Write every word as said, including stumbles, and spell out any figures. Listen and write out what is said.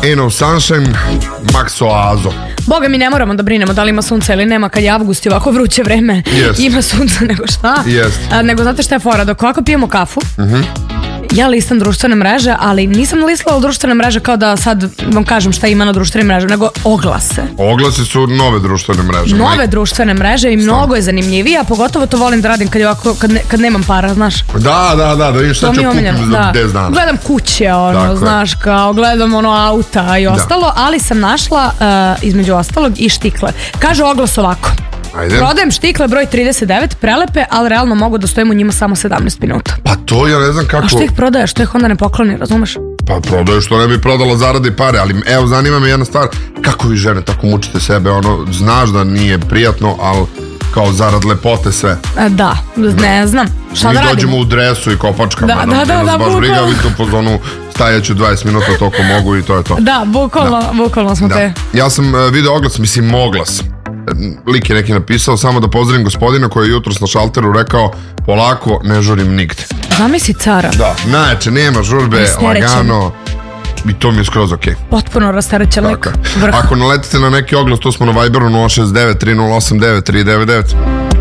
Ain't No Sunshine, Max Oazo. Boga mi ne moramo da brinemo da li ima sunca ili nema kad je avgust i ovako vruće vreme. Yes. Ima sunca nego šta. Yes. A, nego znate šta je fora, dok ovako pijemo kafu, uh-huh. ja listam društvene mreže, ali nisam listala društvene mreže kao da sad vam kažem šta ima na društvenim mrežama, nego oglase. Oglasi su nove društvene mreže. Nove Maj... društvene mreže i mnogo Stavno. je zanimljivije, a pogotovo to volim da radim kad, je ovako, kad, ne, kad nemam para, znaš. Da, da, da, da vidim šta ću kupim za deset dana. Gledam kuće, ono, Tako znaš, je. kao gledam ono auta i ostalo, da. ali sam našla uh, između ostalog i štikle. Kaže oglas ovako. Ajde. Prodajem štikle broj trideset devet, prelepe, ali realno mogu da stojim u njima samo sedamnaest minuta. Pa to ja ne znam kako... A što ih prodaješ, što ih onda ne pokloni, razumeš? Pa prodaješ što ne bi prodala zarade i pare, ali evo zanima me jedna stvar, kako vi žene tako mučite sebe, ono, znaš da nije prijatno, ali kao zarad lepote sve. A, da, ne znam, šta mi da radimo? Mi dođemo u dresu i kopačkama, da, da, da, da, baš briga, vi to po zonu stajaću dvadeset minuta toliko mogu i to je to. Da, bukvalno, da. bukvalno smo da. te. Ja sam uh, video oglas, mislim oglas. Lik je neki napisao, samo da pozdravim gospodina koji je jutros na šalteru rekao polako, ne žurim nigde. Zamisli cara. Da, najče, nema žurbe, lagano i to mi je skroz ok. Potpuno rasterećen lik. Ako naletite na neki oglas, to smo na Viberu nula šest devet tri nula osam devet tri devet devet.